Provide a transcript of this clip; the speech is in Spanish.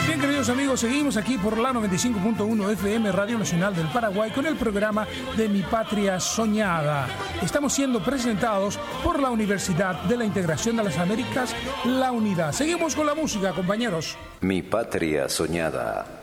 Bien, queridos amigos, seguimos aquí por la 95.1 FM Radio Nacional del Paraguay con el programa de Mi Patria Soñada. Estamos siendo presentados por la Universidad de la Integración de las Américas, la UNIDAD. Seguimos con la música, compañeros. Mi Patria Soñada.